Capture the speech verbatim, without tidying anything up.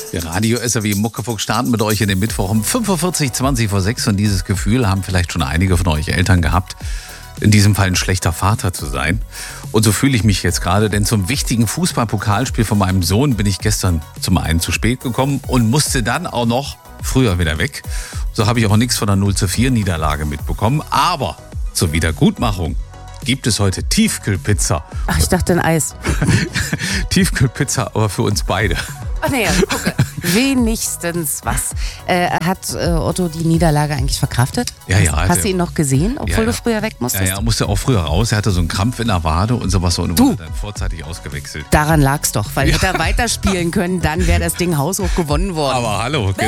Der Radio S R W Muckefuck starten mit euch in den Mittwoch um fünf Uhr vierzig, zwanzig vor sechs. Und dieses Gefühl haben vielleicht schon einige von euch Eltern gehabt, in diesem Fall ein schlechter Vater zu sein. Und so fühle ich mich jetzt gerade, denn zum wichtigen Fußballpokalspiel von meinem Sohn bin ich gestern zum einen zu spät gekommen und musste dann auch noch früher wieder weg. So habe ich auch nichts von der null zu vier Niederlage mitbekommen. Aber zur Wiedergutmachung gibt es heute Tiefkühlpizza. Ach, ich dachte ein Eis. Tiefkühlpizza, aber für uns beide. Ach nee, gucke. Wenigstens was. Äh, hat äh, Otto die Niederlage eigentlich verkraftet? Ja, ja. Hast, hast du ihn noch gesehen, obwohl ja, ja. du früher weg musstest? Ja, ja, musste auch früher raus. Er hatte so einen Krampf in der Wade und sowas und wurde dann vorzeitig ausgewechselt. Daran lag's doch, weil ja. hätte er weiterspielen können, dann wäre das Ding haushoch gewonnen worden. Aber hallo,